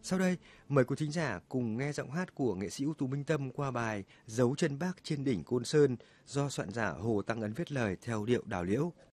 Sau đây, mời quý thính giả cùng nghe giọng hát của nghệ sĩ ưu tú Minh Tâm qua bài Dấu chân Bác trên đỉnh Côn Sơn do soạn giả Hồ Tăng Ấn viết lời theo điệu đào liễu.